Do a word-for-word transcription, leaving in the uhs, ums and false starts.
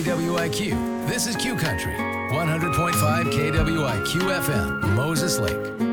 W I Q. This is Q Country, one hundred point five K W I Q F M, Moses Lake.